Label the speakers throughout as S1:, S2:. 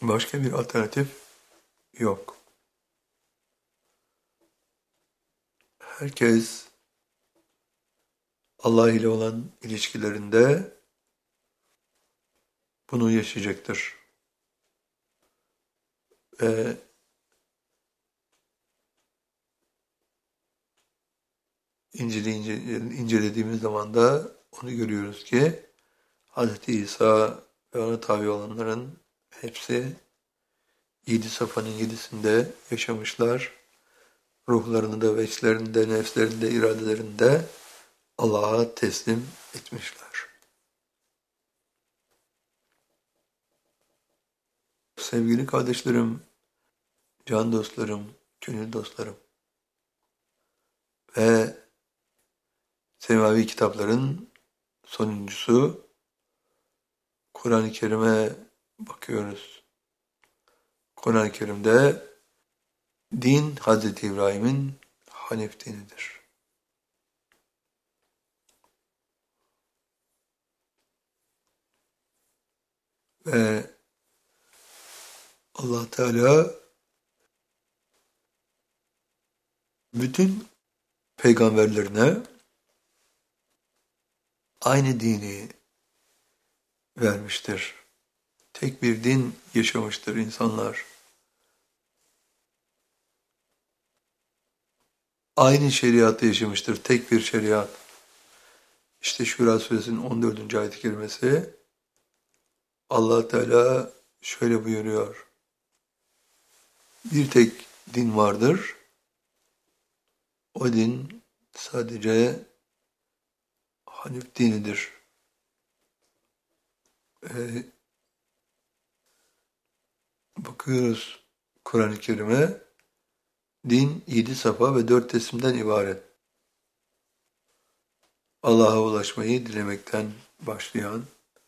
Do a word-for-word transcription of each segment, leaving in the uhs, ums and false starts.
S1: Başka bir alternatif yok. Herkes Allah ile olan ilişkilerinde bunu yaşayacaktır. Ve İncil'i incelediğimiz zaman da onu görüyoruz ki Hz. İsa ve ona tabi olanların hepsi yedi safhanın yedisinde yaşamışlar. Ruhlarını da, veçlerini de, nefslerini de, iradelerini de Allah'a teslim etmişler. Sevgili kardeşlerim, can dostlarım, gönül dostlarım ve semavi kitapların sonuncusu Kur'an-ı Kerim'e bakıyoruz. Kur'an-ı Kerim'de din Hazreti İbrahim'in Hanif dinidir. Ve Allah Teala bütün peygamberlerine aynı dini vermiştir. Tek bir din yaşamıştır insanlar. Aynı şeriatı yaşamıştır, tek bir şeriat. İşte Şura Suresinin on dördüncü ayet-i kerimesi Allah Teala şöyle buyuruyor. Bir tek din vardır. O din sadece Hanif dinidir. Ee, bakıyoruz Kur'an-ı Kerim'e. Din yedi safa ve dört teslimden ibaret. Allah'a ulaşmayı dilemekten başlayan,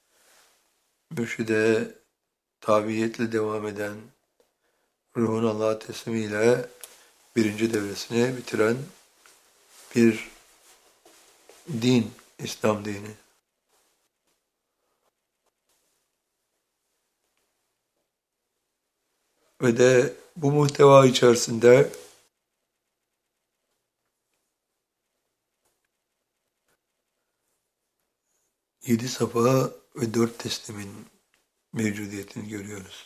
S1: mürşide tabiiyetle devam eden, ruhun Allah'a teslimiyle birinci devresini bitiren bir din, İslam dini. Ve de bu muhteva içerisinde yedi safa ve dört teslimin mevcudiyetini görüyoruz.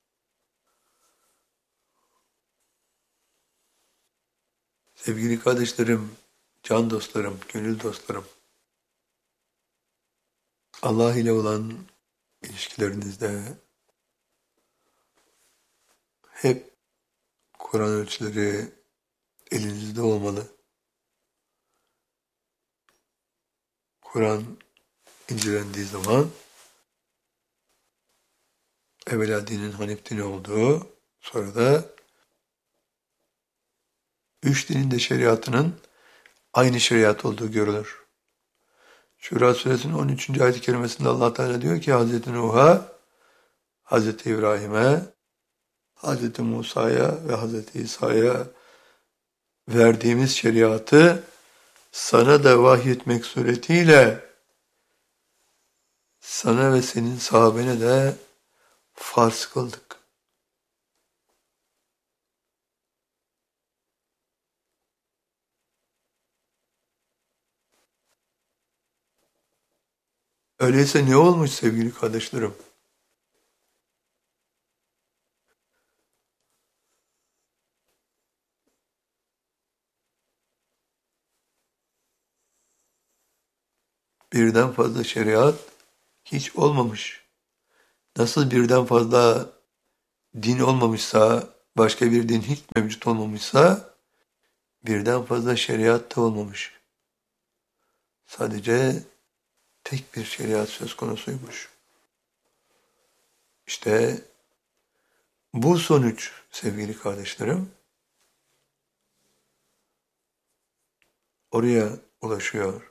S1: Sevgili kardeşlerim, can dostlarım, gönül dostlarım, Allah ile olan ilişkilerinizde hep Kur'an ölçüleri elinizde olmalı. Kur'an incelendiği zaman evvela dinin Hanif dini olduğu, sonra da üç dinin de şeriatının aynı şeriat olduğu görülür. Şura Suresinin on üçüncü ayet-i kerimesinde Allah Teala diyor ki Hazreti Nuh'a, Hazreti İbrahim'e, Hazreti Musa'ya ve Hazreti İsa'ya verdiğimiz şeriatı sana da vahyetmek suretiyle sana ve senin sahabene de farz kıldık. Öyleyse ne olmuş sevgili kardeşlerim? Birden fazla şeriat hiç olmamış. Nasıl birden fazla din olmamışsa, başka bir din hiç mevcut olmamışsa, birden fazla şeriat da olmamış. Sadece tek bir şeriat söz konusuymuş. İşte bu sonuç sevgili kardeşlerim, oraya ulaşıyor.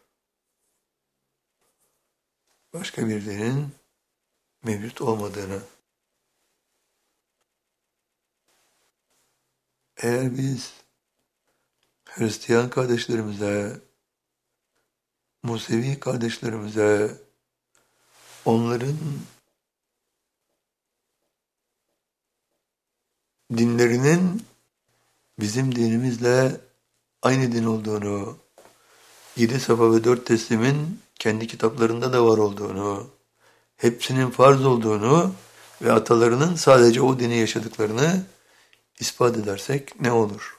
S1: Başka bir dinin mevcut olmadığını. Eğer biz Hristiyan kardeşlerimize, Musevi kardeşlerimize, onların dinlerinin bizim dinimizle aynı din olduğunu, yedi safa ve dört teslimin kendi kitaplarında da var olduğunu, hepsinin farz olduğunu ve atalarının sadece o dini yaşadıklarını ispat edersek ne olur?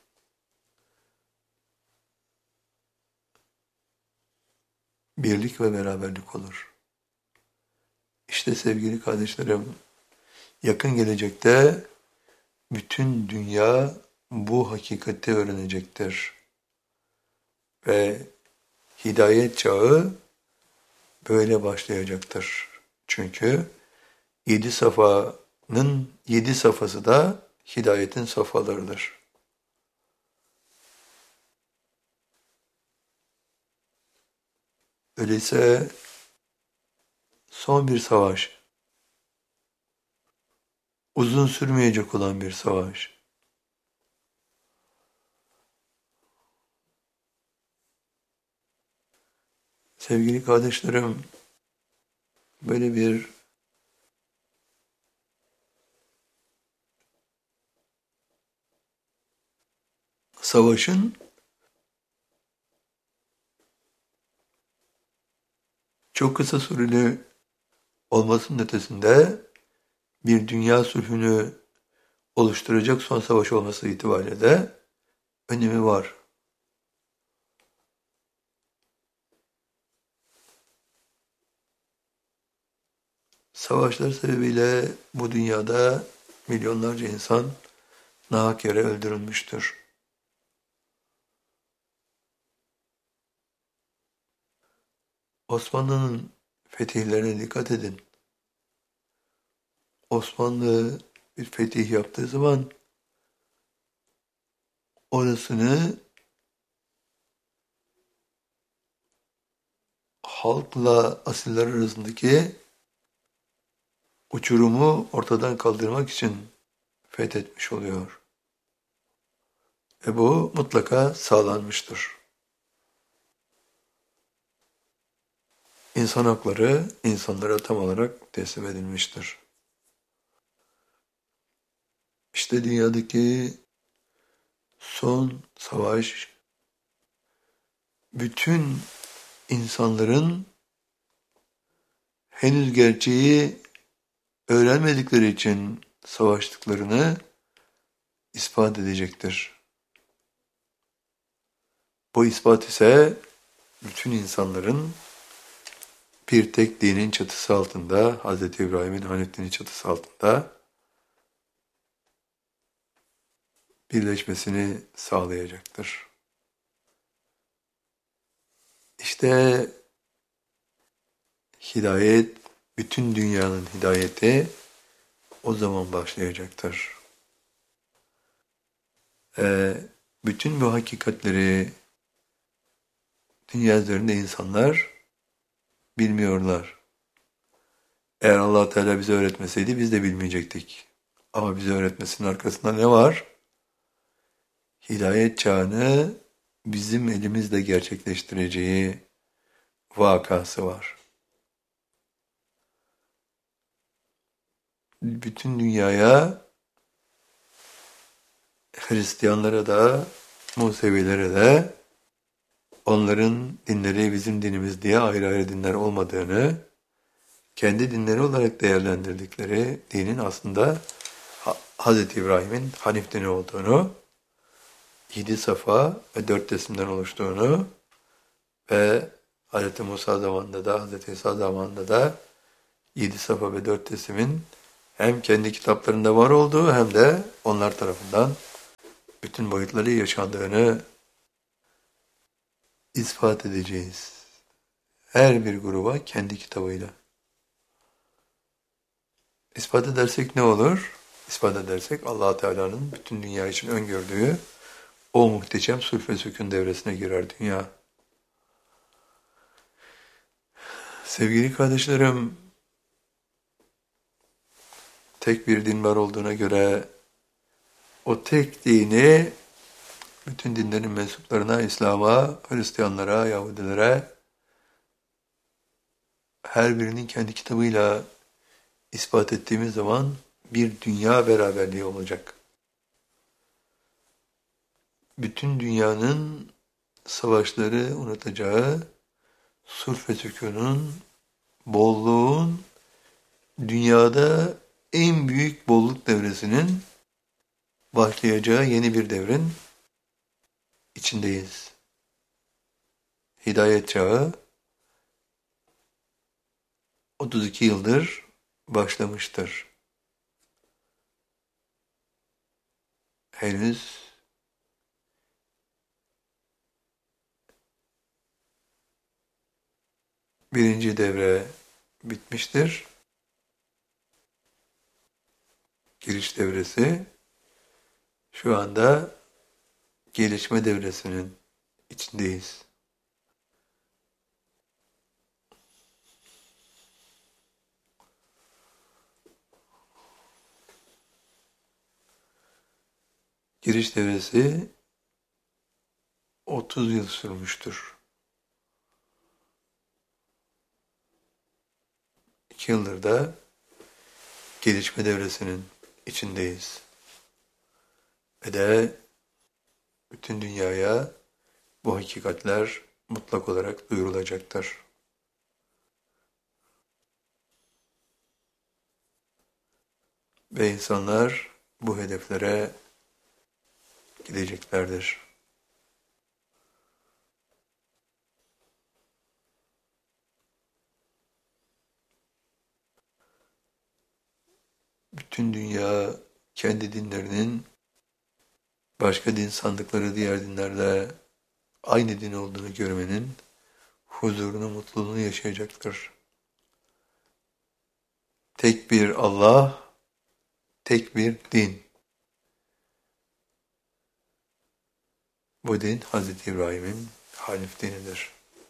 S1: Birlik ve beraberlik olur. İşte sevgili kardeşlerim, yakın gelecekte bütün dünya bu hakikati öğrenecektir. Ve hidayet çağı böyle başlayacaktır. Çünkü yedi safanın yedi safhası da hidayetin safhalarıdır. Öyleyse son bir savaş, uzun sürmeyecek olan bir savaş. Sevgili kardeşlerim, böyle bir savaşın çok kısa süreli olmasının ötesinde bir dünya sulhünü oluşturacak son savaş olması itibariyle de önemi var. Savaşlar sebebiyle bu dünyada milyonlarca insan nahak yere öldürülmüştür. Osmanlı'nın fetihlerine dikkat edin. Osmanlı bir fetih yaptığı zaman orasını halkla asiller arasındaki uçurumu ortadan kaldırmak için fethetmiş oluyor. Ve bu mutlaka sağlanmıştır. İnsan hakları insanlara tam olarak teslim edilmiştir. İşte dünyadaki son savaş bütün insanların henüz gerçeği öğrenmedikleri için savaştıklarını ispat edecektir. Bu ispat ise bütün insanların bir tek dinin çatısı altında, Hz. İbrahim'in Hanif dini çatısı altında birleşmesini sağlayacaktır. İşte hidayet, bütün dünyanın hidayeti o zaman başlayacaktır. Ee, bütün bu hakikatleri dünya üzerinde insanlar bilmiyorlar. Eğer Allah Teala bize öğretmeseydi biz de bilmeyecektik. Ama bize öğretmesinin arkasında ne var? Hidayet çağını bizim elimizle gerçekleştireceği vakası var. Bütün dünyaya, Hristiyanlara da, Musevilere de onların dinleri bizim dinimiz diye ayrı ayrı dinler olmadığını, kendi dinleri olarak değerlendirdikleri dinin aslında Hz. İbrahim'in Hanif dini olduğunu, yedi safa ve dört teslimden oluştuğunu ve Hz. Musa zamanında da, Hz. İsa zamanında da yedi safa ve dört teslimin hem kendi kitaplarında var olduğu hem de onlar tarafından bütün boyutları yaşandığını ispat edeceğiz. Her bir gruba kendi kitabıyla. İspat edersek ne olur? İspat edersek Allah Teala'nın bütün dünya için öngördüğü o muhteşem sulh ve sükun devresine girer dünya. Sevgili kardeşlerim, tek bir din var olduğuna göre o tek dini bütün dinlerin mensuplarına, İslam'a, Hristiyanlara, Yahudilere her birinin kendi kitabıyla ispat ettiğimiz zaman bir dünya beraberliği olacak. bütün dünyanın savaşları unutacağı, sulh ve sükunun, bolluğun, dünyada en büyük bolluk devresinin başlayacağı yeni bir devrin içindeyiz. Hidayet çağı otuz iki yıldır başlamıştır. Henüz birinci devre bitmiştir. Giriş devresi. Şu anda gelişme devresinin içindeyiz. Giriş devresi otuz yıl sürmüştür. iki yıldır da gelişme devresinin içindeyiz. Ve de bütün dünyaya bu hakikatler mutlak olarak duyurulacaktır. Ve insanlar bu hedeflere gideceklerdir. Bütün dünya kendi dinlerinin başka din sandıkları diğer dinlerle aynı din olduğunu görmenin huzurunu, mutluluğunu yaşayacaktır. Tek bir Allah, tek bir din. Bu din Hazreti İbrahim'in Hanif dinidir.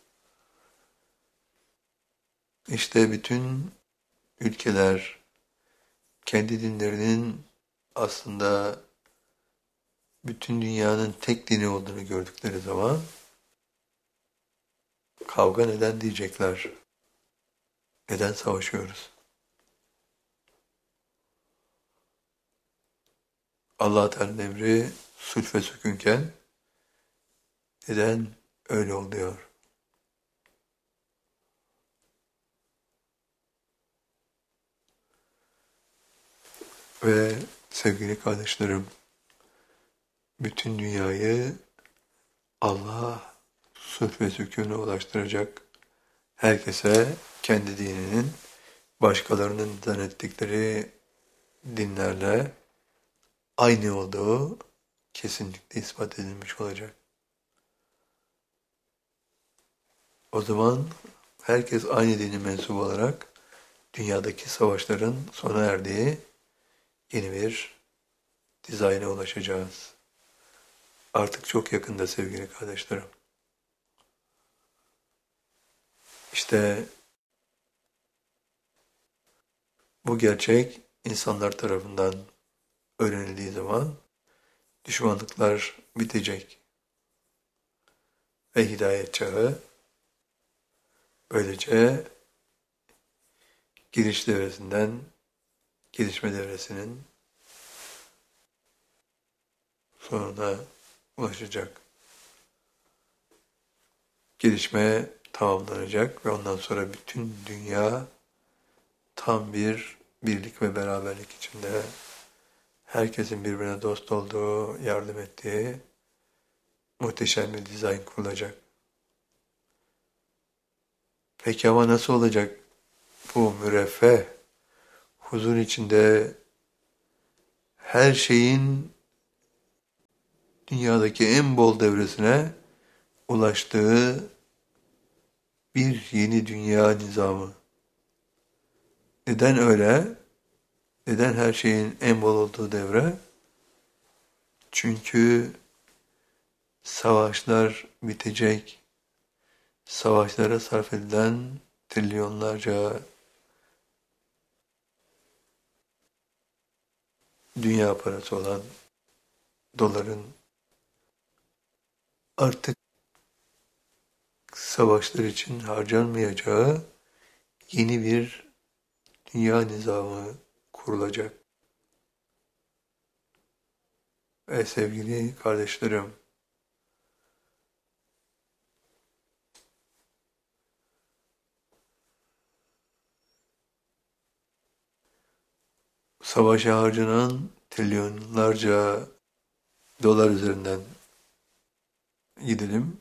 S1: İşte bütün ülkeler kendi dinlerinin aslında bütün dünyanın tek dini olduğunu gördükleri zaman kavga neden diyecekler. Neden savaşıyoruz? Allah Teala'nın emri sulh ve sükunken neden öyle oluyor? Ve sevgili kardeşlerim, bütün dünyayı Allah sulh ve sükûna ulaştıracak herkese kendi dininin başkalarının zannettikleri dinlerle aynı olduğu kesinlikle ispat edilmiş olacak. O zaman herkes aynı dini mensup olarak dünyadaki savaşların sona erdiği yeni bir dizayna ulaşacağız. Artık çok yakında sevgili kardeşlerim. İşte bu gerçek insanlar tarafından öğrenildiği zaman düşmanlıklar bitecek ve hidayet çağı böylece giriş devresinden gelişme devresinin sonuna ulaşacak. Gelişme tamamlanacak ve ondan sonra bütün dünya tam bir birlik ve beraberlik içinde herkesin birbirine dost olduğu, yardım ettiği muhteşem bir dizayn kurulacak. Peki ama nasıl olacak bu müreffeh, huzur içinde her şeyin dünyadaki en bol devresine ulaştığı bir yeni dünya nizamı? Neden öyle? Neden her şeyin en bol olduğu devre? Çünkü savaşlar bitecek. Savaşlara sarf edilen trilyonlarca dünya parası olan doların artık savaşlar için harcanmayacağı yeni bir dünya nizamı kurulacak. Ve sevgili kardeşlerim, savaşa harcanan trilyonlarca dolar üzerinden gidelim.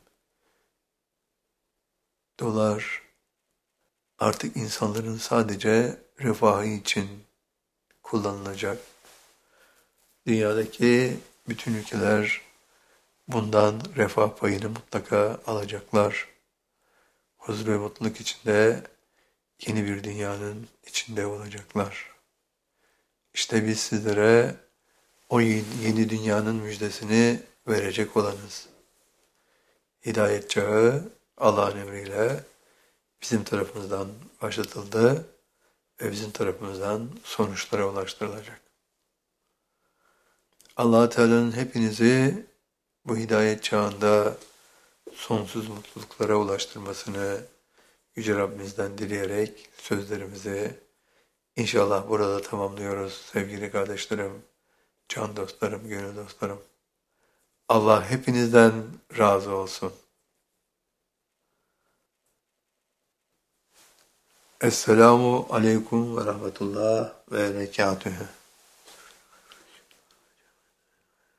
S1: Dolar artık insanların sadece refahı için kullanılacak. Dünyadaki bütün ülkeler bundan refah payını mutlaka alacaklar. Huzur ve mutluluk içinde yeni bir dünyanın içinde olacaklar. İşte biz sizlere o yeni dünyanın müjdesini verecek olanız. Hidayet çağı Allah'ın emriyle bizim tarafımızdan başlatıldı ve bizim tarafımızdan sonuçlara ulaştırılacak. Allah-u Teala'nın hepinizi bu hidayet çağında sonsuz mutluluklara ulaştırmasını Yüce Rabbimizden dileyerek sözlerimizi inşallah burada tamamlıyoruz sevgili kardeşlerim, can dostlarım, gönül dostlarım. Allah hepinizden razı olsun. Esselamu Aleyküm ve Rahmetullah ve Berekatühü.